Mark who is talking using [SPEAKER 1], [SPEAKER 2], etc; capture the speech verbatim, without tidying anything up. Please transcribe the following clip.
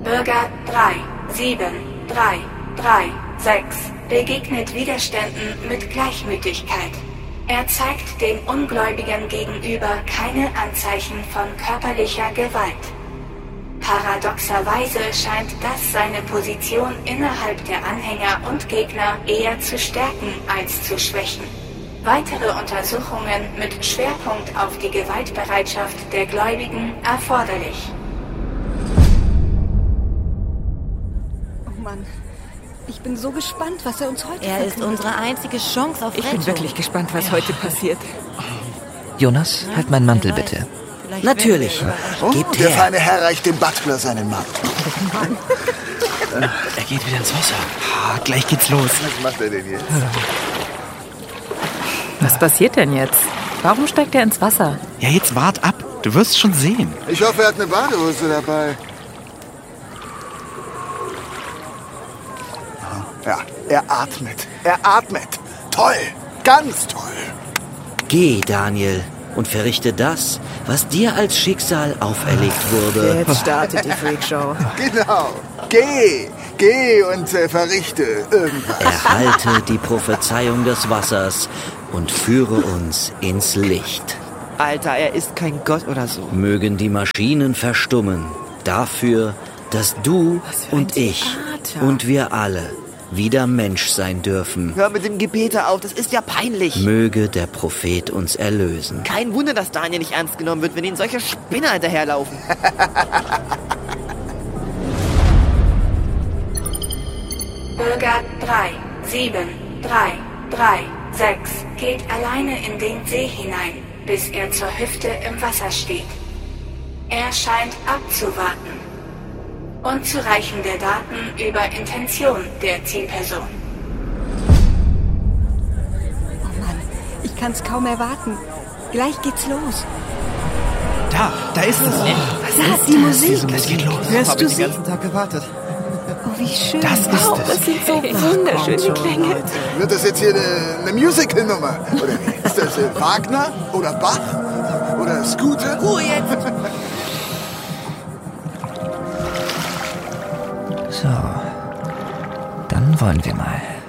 [SPEAKER 1] Bürger drei sieben drei drei sechs begegnet Widerständen mit Gleichmütigkeit. Er zeigt den Ungläubigen gegenüber keine Anzeichen von körperlicher Gewalt. Paradoxerweise scheint das seine Position innerhalb der Anhänger und Gegner eher zu stärken als zu schwächen. Weitere Untersuchungen mit Schwerpunkt auf die Gewaltbereitschaft der Gläubigen erforderlich.
[SPEAKER 2] Oh Mann, ich bin so gespannt, was er uns heute
[SPEAKER 3] Er ist unsere einzige Chance auf Rettung.
[SPEAKER 2] Ich bin wirklich gespannt, was heute passiert.
[SPEAKER 4] Jonas, halt meinen Mantel bitte.
[SPEAKER 3] Natürlich.
[SPEAKER 5] Oh,
[SPEAKER 3] Gebt
[SPEAKER 5] der
[SPEAKER 3] her.
[SPEAKER 5] feine Herr reicht dem Butler seinen Mantel.
[SPEAKER 4] Er geht wieder ins Wasser. Ah, gleich geht's los.
[SPEAKER 5] Was macht er denn jetzt?
[SPEAKER 6] Was passiert denn jetzt? Warum steigt er ins Wasser?
[SPEAKER 4] Ja, jetzt wart ab. Du wirst schon sehen.
[SPEAKER 5] Ich hoffe, er hat eine Badehose dabei. Ja, er atmet. Er atmet. Toll. Ganz toll.
[SPEAKER 3] Geh, Daniel, und verrichte das, was dir als Schicksal auferlegt wurde.
[SPEAKER 2] Jetzt startet die Freakshow.
[SPEAKER 5] Genau. Geh. Geh und äh, verrichte irgendwas.
[SPEAKER 3] Erhalte die Prophezeiung des Wassers und führe uns ins Licht.
[SPEAKER 7] Alter, er ist kein Gott oder so.
[SPEAKER 3] Mögen die Maschinen verstummen, dafür, dass du und ich
[SPEAKER 2] Theater.
[SPEAKER 3] und wir alle wieder Mensch sein dürfen.
[SPEAKER 7] Hör mit dem Gebete auf, das ist ja peinlich.
[SPEAKER 3] Möge der Prophet uns erlösen.
[SPEAKER 7] Kein Wunder, dass Daniel nicht ernst genommen wird, wenn ihnen solche Spinner hinterherlaufen.
[SPEAKER 1] Bürger drei sieben drei drei sechs geht alleine in den See hinein, bis er zur Hüfte im Wasser steht. Er scheint abzuwarten. Unzureichende Daten über Intention der Zielperson.
[SPEAKER 2] Oh Mann, ich kann's kaum erwarten. Gleich geht's los.
[SPEAKER 4] Da, da ist es.
[SPEAKER 2] Was ist die Musik?
[SPEAKER 4] Es geht los.
[SPEAKER 2] Hörst du
[SPEAKER 7] den
[SPEAKER 2] sie?
[SPEAKER 7] ganzen Tag gewartet.
[SPEAKER 2] Oh, wie schön.
[SPEAKER 4] Das ist
[SPEAKER 2] wow,
[SPEAKER 4] es.
[SPEAKER 2] das sind so wunderschöne Klänge.
[SPEAKER 5] Wird das jetzt hier eine, eine Musical-Nummer? Oder wie? Ist das äh, Wagner? Oder Bach? Oder Scooter?
[SPEAKER 7] Ruhe jetzt!
[SPEAKER 4] So, dann wollen wir mal.